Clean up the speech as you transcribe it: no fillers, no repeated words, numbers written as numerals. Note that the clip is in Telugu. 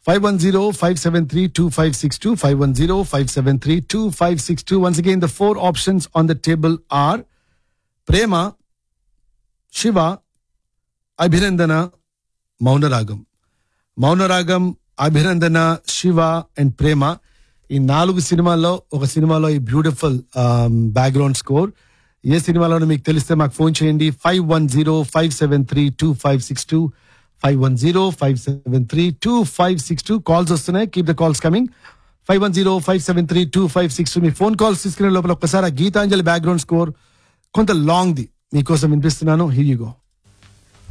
510-573-2562, 510-573-2562. Once again, the four options on the table are Prema, Shiva, Abhinandana, Maunaragam. Maunaragam, Abhinandana, Shiva and Prema. ఈ 4 సినిమాల్లో ఒక సినిమాలో ఈ బ్యూటిఫుల్ బ్యాక్గ్రౌండ్ స్కోర్. ఏ సినిమాలోనూ మీకు తెలిస్తే మాకు ఫోన్ చేయండి. 510-573-2562, 510-573-2562. కాల్స్ వస్తున్నాయి. Keep the calls coming. 510-573-2562. Me phone calls తీసుకునే లోపల ఒక్కసారి ఆ గీతాంజలి బ్యాక్గ్రౌండ్ స్కోర్ కొంత లాంగ్ ది మీకోసం వినిపిస్తున్నాను. Here you go.